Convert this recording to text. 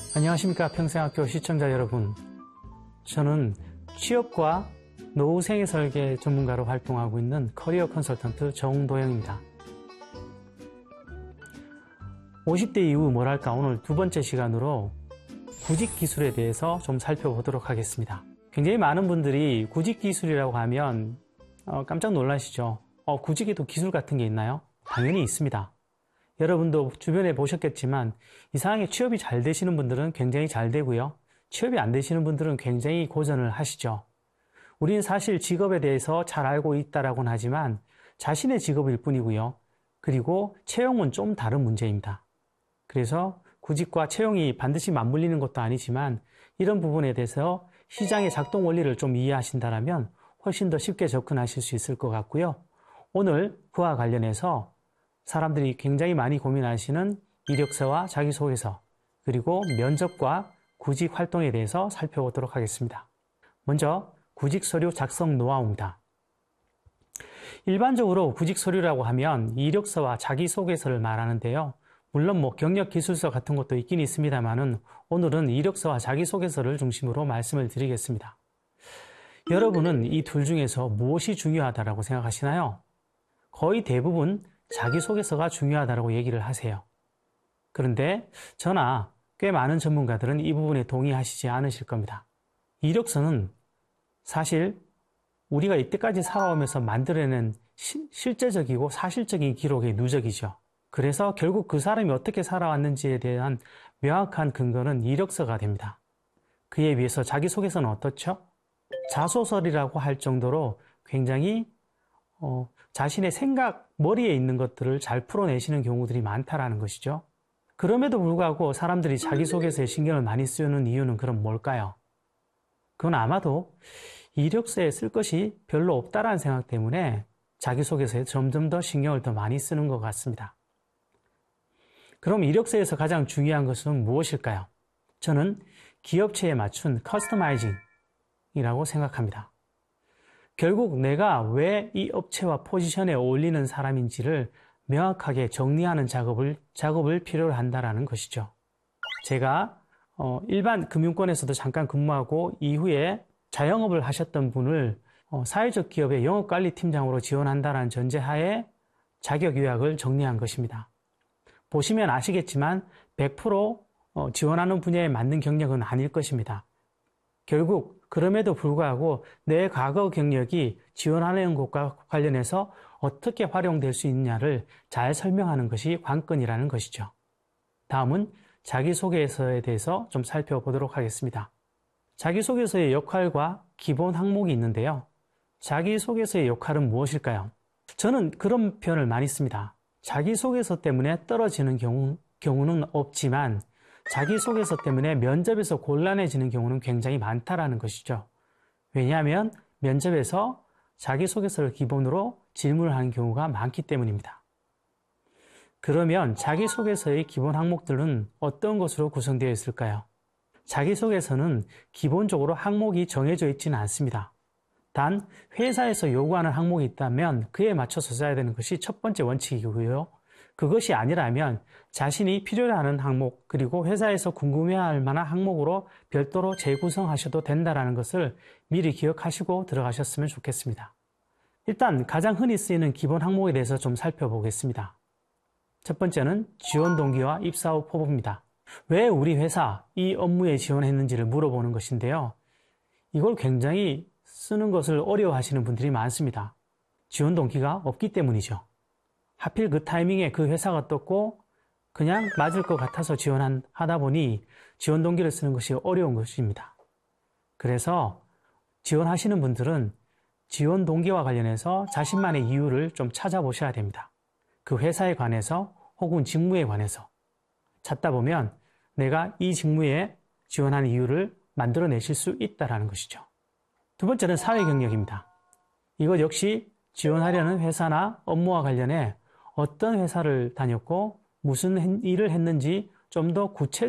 안녕하십니까 평생학교 시청자 여러분. 저는 취업과 노후 생애 설계 전문가로 활동하고 있는 커리어 컨설턴트 정도영입니다. 50대 이후 뭐랄까 오늘 두 번째 시간으로 구직 기술에 대해서 좀 살펴보도록 하겠습니다. 굉장히 많은 분들이 구직 기술이라고 하면 깜짝 놀라시죠. 구직에도 기술 같은 게 있나요? 당연히 있습니다. 여러분도 주변에 보셨겠지만 이상하게 취업이 잘 되시는 분들은 굉장히 잘 되고요. 취업이 안 되시는 분들은 굉장히 고전을 하시죠. 우리는 사실 직업에 대해서 잘 알고 있다라고는 하지만 자신의 직업일 뿐이고요. 그리고 채용은 좀 다른 문제입니다. 그래서 구직과 채용이 반드시 맞물리는 것도 아니지만 이런 부분에 대해서 시장의 작동 원리를 좀 이해하신다면 훨씬 더 쉽게 접근하실 수 있을 것 같고요. 오늘 그와 관련해서 사람들이 굉장히 많이 고민하시는 이력서와 자기소개서, 그리고 면접과 구직 활동에 대해서 살펴보도록 하겠습니다. 먼저 구직 서류 작성 노하우입니다. 일반적으로 구직 서류라고 하면 이력서와 자기소개서를 말하는데요. 물론 경력 기술서 같은 것도 있긴 있습니다만은 오늘은 이력서와 자기소개서를 중심으로 말씀을 드리겠습니다. 여러분은 이 둘 중에서 무엇이 중요하다고 생각하시나요? 거의 대부분 자기소개서가 중요하다고 얘기를 하세요. 그런데 저나 꽤 많은 전문가들은 이 부분에 동의하시지 않으실 겁니다. 이력서는 사실 우리가 이때까지 살아오면서 만들어낸 실제적이고 사실적인 기록의 누적이죠. 그래서 결국 그 사람이 어떻게 살아왔는지에 대한 명확한 근거는 이력서가 됩니다. 그에 비해서 자기소개서는 어떻죠? 자소설이라고 할 정도로 굉장히 자신의 생각, 머리에 있는 것들을 잘 풀어내시는 경우들이 많다라는 것이죠. 그럼에도 불구하고 사람들이 자기소개서에 신경을 많이 쓰는 이유는 그럼 뭘까요? 그건 아마도 이력서에 쓸 것이 별로 없다라는 생각 때문에 자기소개서에 점점 더 신경을 더 많이 쓰는 것 같습니다. 그럼 이력서에서 가장 중요한 것은 무엇일까요? 저는 기업체에 맞춘 커스터마이징이라고 생각합니다. 결국 내가 왜 이 업체와 포지션에 어울리는 사람인지를 명확하게 정리하는 작업을 필요로 한다는 것이죠. 제가 일반 금융권에서도 잠깐 근무하고 이후에 자영업을 하셨던 분을 사회적 기업의 영업관리팀장으로 지원한다는 전제하에 자격 요약을 정리한 것입니다. 보시면 아시겠지만 100% 지원하는 분야에 맞는 경력은 아닐 것입니다. 결국 그럼에도 불구하고 내 과거 경력이 지원하는 것과 관련해서 어떻게 활용될 수 있느냐를 잘 설명하는 것이 관건이라는 것이죠. 다음은 자기소개서에 대해서 좀 살펴보도록 하겠습니다. 자기소개서의 역할과 기본 항목이 있는데요. 자기소개서의 역할은 무엇일까요? 저는 그런 표현을 많이 씁니다. 자기소개서 때문에 떨어지는 경우는 없지만 자기소개서 때문에 면접에서 곤란해지는 경우는 굉장히 많다라는 것이죠. 왜냐하면 면접에서 자기소개서를 기본으로 질문을 하는 경우가 많기 때문입니다. 그러면 자기소개서의 기본 항목들은 어떤 것으로 구성되어 있을까요? 자기소개서는 기본적으로 항목이 정해져 있지는 않습니다. 단 회사에서 요구하는 항목이 있다면 그에 맞춰서 써야 되는 것이 첫 번째 원칙이고요. 그것이 아니라면 자신이 필요로 하는 항목, 그리고 회사에서 궁금해할 만한 항목으로 별도로 재구성하셔도 된다는 것을 미리 기억하시고 들어가셨으면 좋겠습니다. 일단 가장 흔히 쓰이는 기본 항목에 대해서 좀 살펴보겠습니다. 첫 번째는 지원 동기와 입사 후 포부입니다. 왜 우리 회사 이 업무에 지원했는지를 물어보는 것인데요. 이걸 굉장히 쓰는 것을 어려워하시는 분들이 많습니다. 지원 동기가 없기 때문이죠. 하필 그 타이밍에 그 회사가 떴고 그냥 맞을 것 같아서 지원하다 보니 지원 동기를 쓰는 것이 어려운 것입니다. 그래서 지원하시는 분들은 지원 동기와 관련해서 자신만의 이유를 좀 찾아보셔야 됩니다. 그 회사에 관해서 혹은 직무에 관해서 찾다 보면 내가 이 직무에 지원하는 이유를 만들어내실 수 있다는 것이죠. 두 번째는 사회 경력입니다. 이것 역시 지원하려는 회사나 업무와 관련해 어떤 회사를 다녔고 무슨 일을 했는지 좀 더 구체적으로